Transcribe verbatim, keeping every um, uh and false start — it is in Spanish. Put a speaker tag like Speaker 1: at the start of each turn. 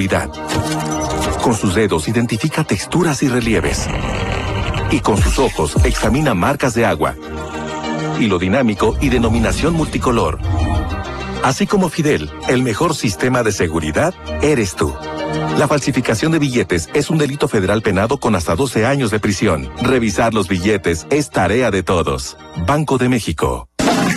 Speaker 1: seguridad. Con sus dedos identifica texturas y relieves. Y con sus ojos examina marcas de agua. Hilo dinámico y denominación multicolor. Así como Fidel, el mejor sistema de seguridad eres tú. La falsificación de billetes es un delito federal penado con hasta doce años de prisión. Revisar los billetes es tarea de todos. Banco de México.